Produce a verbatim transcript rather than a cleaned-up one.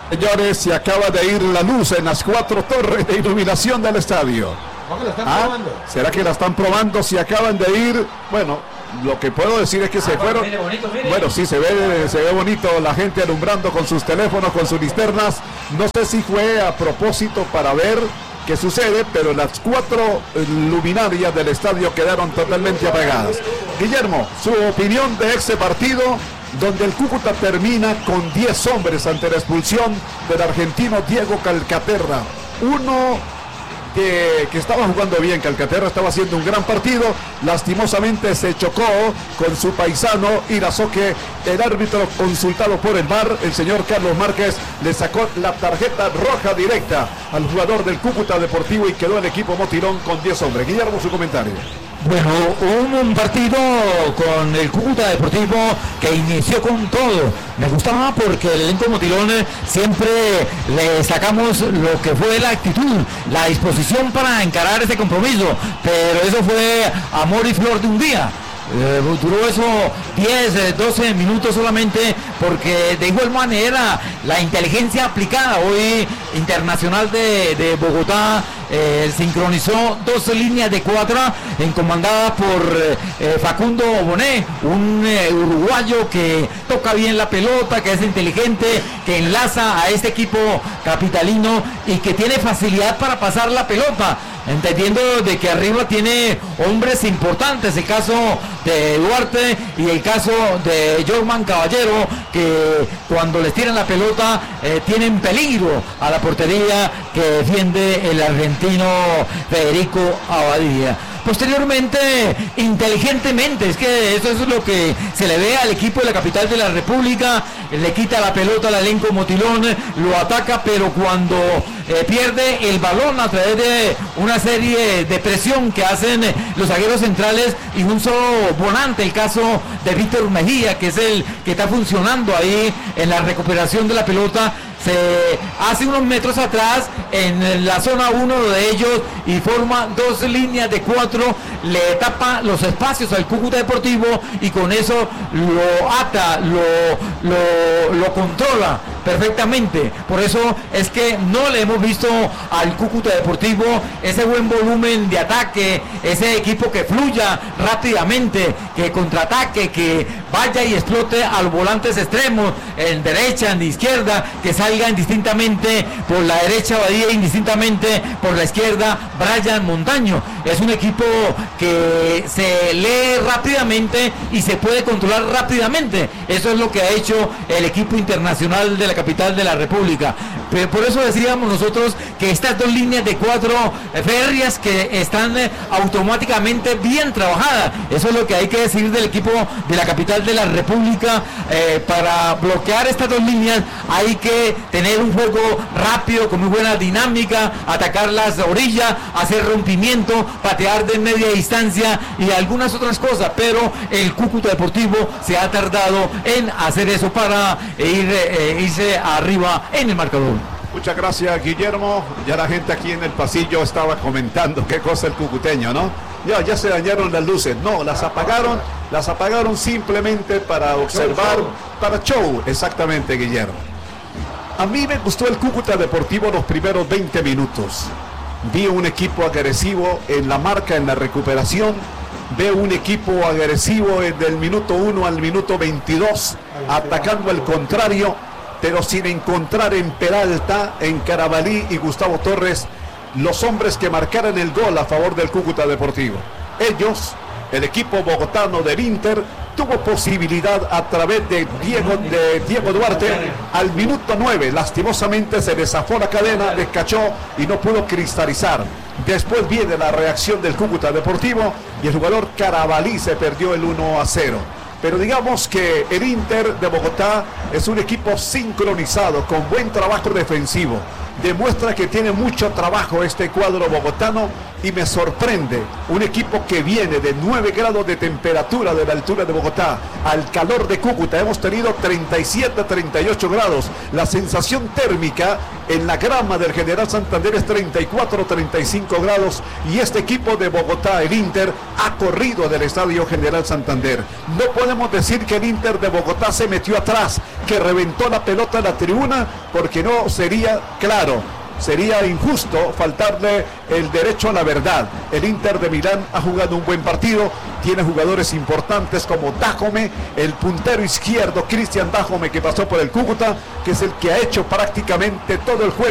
Señores, se acaba de ir la luz en las cuatro torres de iluminación del estadio. ¿Cómo la están ¿Ah? probando? ¿Será que la están probando? Si acaban de ir, bueno, lo que puedo decir es que ah, se fueron. Mire, bonito, mire. Bueno, sí, se ve, se ve bonito la gente alumbrando con sus teléfonos, con sus linternas. No sé si fue a propósito para ver qué sucede, pero las cuatro luminarias del estadio quedaron totalmente apagadas. Guillermo, su opinión de ese partido, donde el Cúcuta termina con diez hombres ante la expulsión del argentino Diego Calcaterra. Uno que, que estaba jugando bien, Calcaterra estaba haciendo un gran partido, lastimosamente se chocó con su paisano Irazoque. El árbitro consultado por el V A R, el señor Carlos Márquez, le sacó la tarjeta roja directa al jugador del Cúcuta Deportivo y quedó el equipo motilón con diez hombres. Guillermo, su comentario. Bueno, un, un partido con el Cúcuta Deportivo que inició con todo. Me gustaba porque el elenco motilón siempre le sacamos lo que fue la actitud, la disposición para encarar ese compromiso, pero eso fue amor y flor de un día. Eh, duró eso diez, doce minutos solamente, porque de igual manera la inteligencia aplicada hoy Internacional de, de Bogotá eh, sincronizó dos líneas de cuatro encomandadas por eh, Facundo Bonet, un eh, uruguayo que toca bien la pelota, que es inteligente, que enlaza a este equipo capitalino y que tiene facilidad para pasar la pelota, entendiendo de que arriba tiene hombres importantes, el caso de Duarte y el caso de Jorman Caballero, que cuando les tiran la pelota eh, tienen peligro a la portería que defiende el argentino Federico Abadía. Posteriormente, inteligentemente, es que eso es lo que se le ve al equipo de la capital de la República, le quita la pelota al elenco motilón, lo ataca, pero cuando eh, pierde el balón a través de una serie de presión que hacen los zagueros centrales y un solo volante, el caso de Víctor Mejía, que es el que está funcionando ahí en la recuperación de la pelota, se hace unos metros atrás en la zona uno de ellos y forma dos líneas de cuatro, le tapa los espacios al Cúcuta Deportivo y con eso lo ata, lo, lo, lo controla perfectamente. Por eso es que no le hemos visto al Cúcuta Deportivo ese buen volumen de ataque, ese equipo que fluya rápidamente, que contraataque, que vaya y explote a los volantes extremos, en derecha, en izquierda, que salgan distintamente por la derecha Badía, indistintamente por la izquierda Brian Montaño. Es un equipo que se lee rápidamente y se puede controlar rápidamente. Eso es lo que ha hecho el equipo Internacional de la capital de la República. Pero por eso decíamos nosotros que estas dos líneas de cuatro férreas que están automáticamente bien trabajadas. Eso es lo que hay que decir del equipo de la capital de la República. Eh, para bloquear estas dos líneas hay que tener un juego rápido, con muy buena dinámica, atacar las orillas, hacer rompimiento, patear de media distancia y algunas otras cosas, pero el Cúcuta Deportivo se ha tardado en hacer eso para ir, eh, irse arriba en el marcador. Muchas gracias, Guillermo. Ya la gente aquí en el pasillo estaba comentando qué cosa el cucuteño, ¿no? Ya, ya se dañaron las luces. No, las apagaron, las apagaron simplemente para observar, para show, exactamente, Guillermo. A mí me gustó el Cúcuta Deportivo los primeros veinte minutos. Vi un equipo agresivo en la marca, en la recuperación. Veo un equipo agresivo desde el minuto uno al minuto veintidós, atacando al contrario, pero sin encontrar en Peralta, en Carabalí y Gustavo Torres los hombres que marcaran el gol a favor del Cúcuta Deportivo. Ellos, el equipo bogotano del Inter, tuvo posibilidad a través de Diego, de Diego Duarte al minuto nueve. Lastimosamente se desafó la cadena, descachó y no pudo cristalizar. Después viene la reacción del Cúcuta Deportivo y el jugador Carabalí se perdió el uno a cero. Pero digamos que el Inter de Bogotá es un equipo sincronizado, con buen trabajo defensivo. demuestra que tiene mucho trabajo este cuadro bogotano y me sorprende un equipo que viene de nueve grados de temperatura de la altura de Bogotá al calor de Cúcuta. Hemos tenido treinta y siete, treinta y ocho grados. La sensación térmica en la grama del General Santander es treinta y cuatro, treinta y cinco grados y este equipo de Bogotá, el Inter, ha corrido del Estadio General Santander. No podemos decir que el Inter de Bogotá se metió atrás, que reventó la pelota en la tribuna, porque no sería claro. Sería injusto faltarle el derecho a la verdad. El Inter de Milán ha jugado un buen partido, tiene jugadores importantes como Dájome, el puntero izquierdo Cristian Dájome, que pasó por el Cúcuta, que es el que ha hecho prácticamente todo el juego